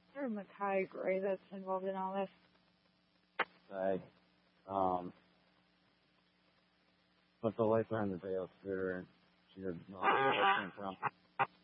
Or Makai Gray that's involved in all this. Like, but the lights are on the Vail scooter, and she doesn't know where it came from.